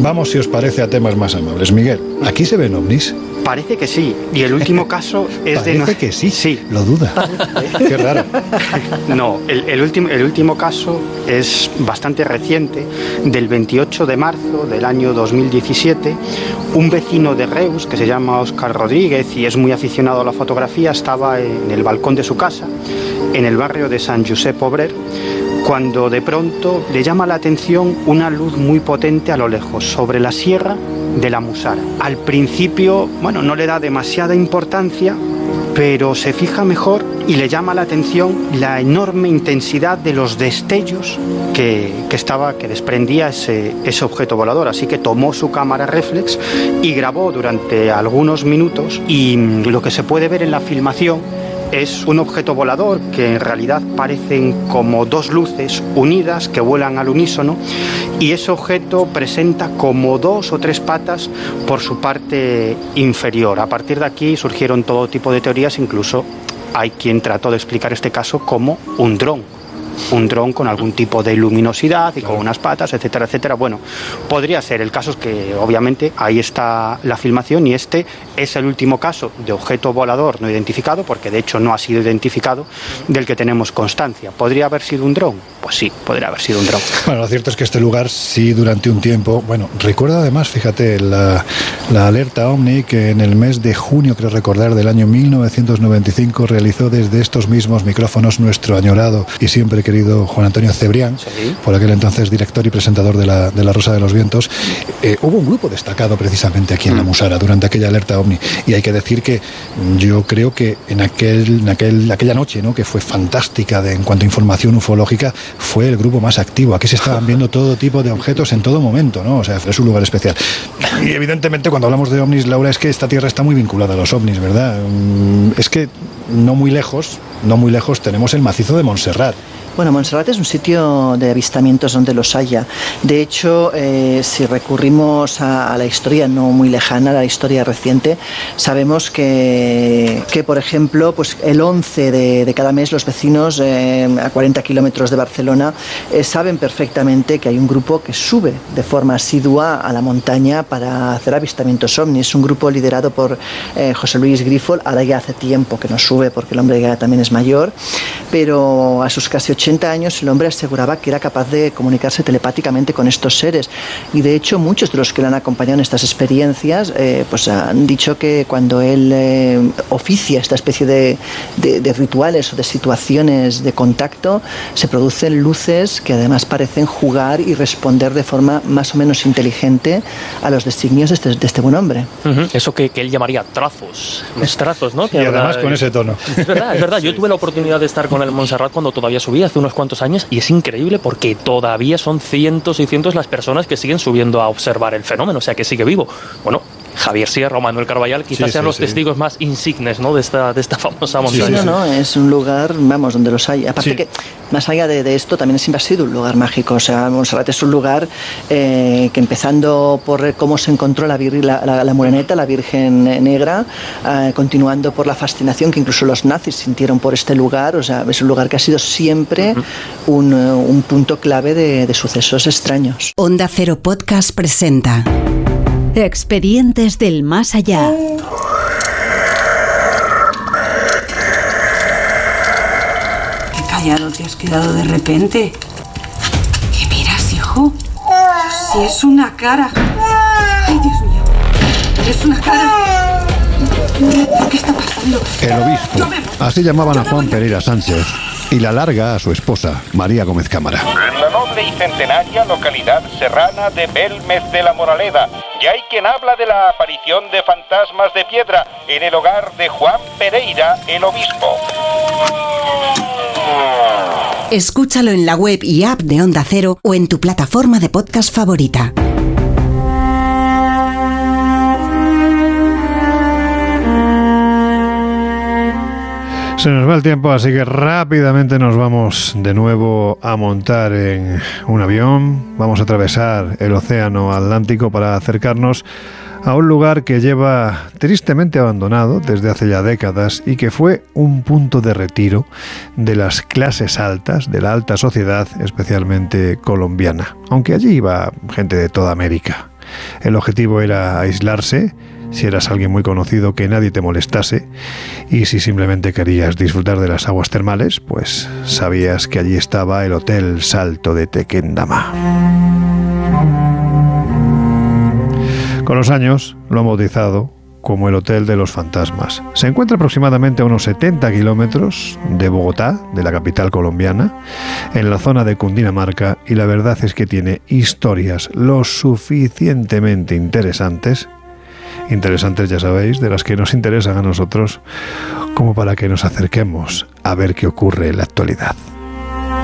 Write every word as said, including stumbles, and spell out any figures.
Vamos, si os parece, a temas más amables. Miguel, ¿aquí se ven ovnis? Parece que sí. Y el último caso es Parece de... Parece que sí. Sí. Lo duda. Qué raro. No, el, el, último, el último caso es bastante reciente, del veintiocho de marzo del año dos mil diecisiete. Un vecino de Reus, que se llama Óscar Rodríguez y es muy aficionado a la fotografía, estaba en el balcón de su casa, en el barrio de Sant Josep Obrer, cuando de pronto le llama la atención una luz muy potente a lo lejos, sobre la sierra de la Musara. Al principio, bueno, no le da demasiada importancia, pero se fija mejor y le llama la atención la enorme intensidad de los destellos que, que, estaba, que desprendía ese, ese objeto volador. Así que tomó su cámara reflex y grabó durante algunos minutos, y lo que se puede ver en la filmación es un objeto volador que en realidad parecen como dos luces unidas que vuelan al unísono, y ese objeto presenta como dos o tres patas por su parte inferior. A partir de aquí surgieron todo tipo de teorías, incluso hay quien trató de explicar este caso como un dron. Un dron con algún tipo de luminosidad y con unas patas, etcétera, etcétera. Bueno, podría ser. El caso es que, obviamente, ahí está la filmación, y este es el último caso de objeto volador no identificado, porque de hecho no ha sido identificado, del que tenemos constancia. ¿Podría haber sido un dron? Pues sí, podría haber sido un dron. Bueno, lo cierto es que este lugar sí, durante un tiempo... Bueno, recuerdo además, fíjate, la, la alerta OVNI que en el mes de junio, creo recordar, del año mil novecientos noventa y cinco realizó desde estos mismos micrófonos nuestro añorado y siempre querido Juan Antonio Cebrián, sí, por aquel entonces director y presentador de la, de la Rosa de los Vientos. Eh, hubo un grupo destacado precisamente aquí en mm. la Musara durante aquella alerta OVNI, y hay que decir que yo creo que en aquel, en aquel aquella noche, ¿no?, que fue fantástica de, en cuanto a información ufológica, fue el grupo más activo. Aquí se estaban viendo todo tipo de objetos en todo momento, ¿no? O sea, es un lugar especial. Y evidentemente cuando hablamos de ovnis, Laura, es que esta tierra está muy vinculada a los ovnis, ¿verdad? Es que no muy lejos, no muy lejos tenemos el macizo de Montserrat. Bueno, Montserrat es un sitio de avistamientos donde los haya. De hecho, eh, si recurrimos a, a la historia no muy lejana, a la historia reciente, sabemos que, que por ejemplo, pues el once de, de cada mes los vecinos eh, a cuarenta kilómetros de Barcelona eh, saben perfectamente que hay un grupo que sube de forma asidua a la montaña para hacer avistamientos ovnis. Es un grupo liderado por eh, José Luis Grifol. Ahora ya hace tiempo que no sube porque el hombre ya también es mayor, pero a sus casi ochenta años el hombre aseguraba que era capaz de comunicarse telepáticamente con estos seres, y de hecho muchos de los que le han acompañado en estas experiencias eh, pues han dicho que cuando él eh, oficia esta especie de, de, de rituales o de situaciones de contacto, se producen luces que además parecen jugar y responder de forma más o menos inteligente a los designios de este, de este buen hombre. Uh-huh. Eso que, que él llamaría trazos, los trazos, ¿no? Y además con ese tono. Es verdad, es verdad. Yo tuve la oportunidad de estar con el Montserrat cuando todavía subía, hace unos cuantos años, y es increíble porque todavía son cientos y cientos las personas que siguen subiendo a observar el fenómeno, o sea que sigue vivo. Bueno, Javier Sierra o Manuel Carballal quizás sí, sean sí, los sí. testigos más insignes, ¿no?, de esta, de esta famosa montaña. Sí, no, no, es un lugar, vamos, donde los hay. Aparte sí. que, más allá de, de esto, también siempre ha sido un lugar mágico. O sea, Montserrat es un lugar eh, que, empezando por cómo se encontró la, vir, la, la, la Moreneta, la Virgen Negra, eh, continuando por la fascinación que incluso los nazis sintieron por este lugar. O sea, es un lugar que ha sido siempre uh-huh. un, un punto clave de, de sucesos extraños. Onda Cero Podcast presenta Expedientes del Más Allá. Qué callado te has quedado de repente. ¿Qué miras, hijo? Si es una cara. Ay, Dios mío. Es una cara. ¿Qué está pasando? El obispo. Así llamaban a Juan Pereira Sánchez. Y la larga a su esposa, María Gómez Cámara. En la noble y centenaria localidad serrana de Belmez de la Moraleda, ya hay quien habla de la aparición de fantasmas de piedra en el hogar de Juan Pereira, el obispo. Escúchalo en la web y app de Onda Cero o en tu plataforma de podcast favorita. Se nos va el tiempo, así que rápidamente nos vamos de nuevo a montar en un avión. Vamos a atravesar el océano Atlántico para acercarnos a un lugar que lleva tristemente abandonado desde hace ya décadas y que fue un punto de retiro de las clases altas, de la alta sociedad, especialmente colombiana, aunque allí iba gente de toda América. El objetivo era aislarse, si eras alguien muy conocido, que nadie te molestase, y si simplemente querías disfrutar de las aguas termales, pues sabías que allí estaba el Hotel Salto de Tequendama. Con los años lo han bautizado como el Hotel de los Fantasmas. Se encuentra aproximadamente a unos setenta kilómetros de Bogotá, de la capital colombiana, en la zona de Cundinamarca, y la verdad es que tiene historias lo suficientemente interesantes, interesantes ya sabéis, de las que nos interesan a nosotros, como para que nos acerquemos a ver qué ocurre en la actualidad.